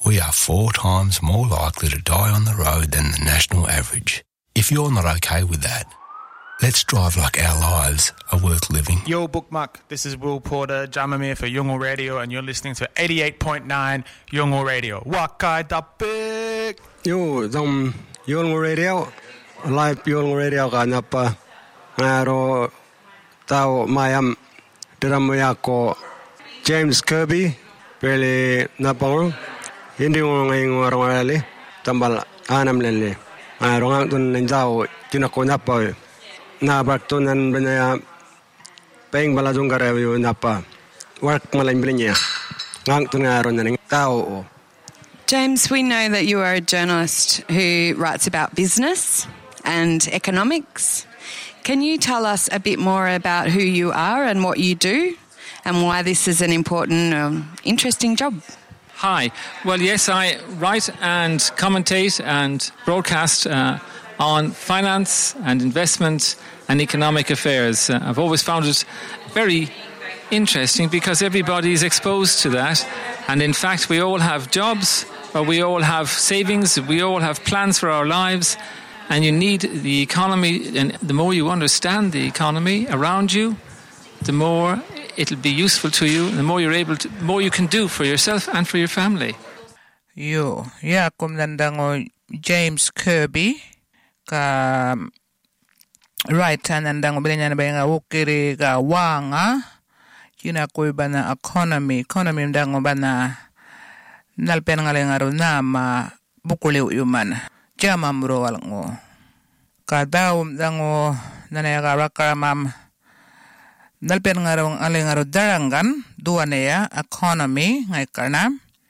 we are 4 times more likely to die on the road than the national average. If you're not okay with that, let's drive like our lives are worth living. Yo, Bookmark, this is Will Porter, Jamamir for Youngall Radio, and you're listening to 88.9 Youngall Radio. Wakai Dapik! Yo, Youngall Radio, live Youngall Radio kanapa ngaro tao mayam diramoyako James Kirby pele napong hindi mo ngayong warang tambal anam lele ngaro nga tun ninjao tinako napa na baktunan banaya peng baladong kareyo napa work malang blinya ngang tun ngaro na tao. James, we know that you are a journalist who writes about business and economics. Can you tell us a bit more about who you are and what you do and why this is an important, interesting job? Hi. Well, yes, I write and commentate and broadcast on finance and investment and economic affairs. I've always found it very interesting because everybody is exposed to that. And in fact, we all have jobs, or we all have savings, we all have plans for our lives. And you need the economy, and the more you understand the economy around you, the more it'll be useful to you, the more more you can do for yourself and for your family. Yo, yeah, kumnandango James Kirby ka right nandango bilanya na bayanga wukiri ka wanga kina ko bana economy ndango bana nalpen ngalengaro nama bukule yuman. Jama muro walango kadao dango nanaya rakaramam nalpen ngarong alengaro darangan duaneya economy ngai karna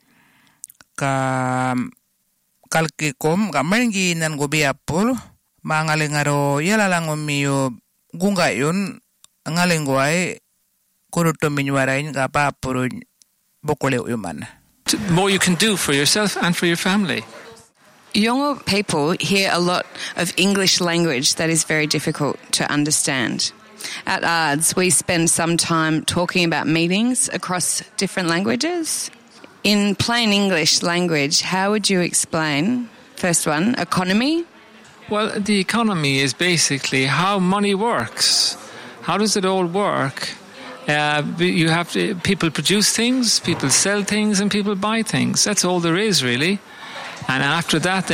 ka kalkikom gamergi nan gobiapul mangalengaro yalalango miyo gungayon ngalengwai kuruto minyarain ka papuro bokole yuman. The more you can do for yourself and for your family. Youngall people hear a lot of English language that is very difficult to understand. At ARDS, we spend some time talking about meetings across different languages. In plain English language, how would you explain, first one, economy? Well, the economy is basically how money works. How does it all work? You have people produce things, people sell things, and people buy things. That's all there is, really. And after that,